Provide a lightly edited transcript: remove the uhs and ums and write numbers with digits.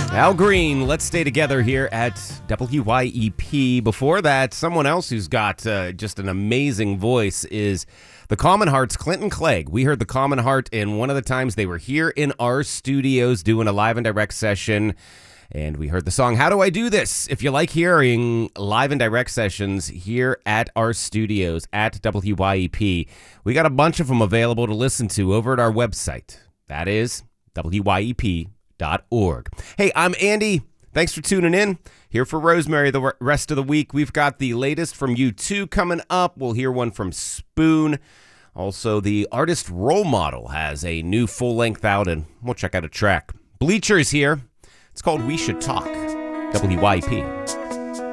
Al Green, let's stay together here at WYEP. Before that, someone else who's got just an amazing voice is the Common Heart's Clinton Clegg. We heard the Common Heart in one of the times they were here in our studios doing a live and direct session. And we heard the song, How Do I Do This? If you like hearing live and direct sessions here at our studios at WYEP, we got a bunch of them available to listen to over at our website. That is WYEP.org. Hey, I'm Andy. Thanks for tuning in. Here for Rosemary the rest of the week. We've got the latest from U2 coming up. We'll hear one from Spoon. Also, the artist Role Model has a new full-length out, and we'll check out a track. Bleacher's here. It's called We Should Talk. WYP.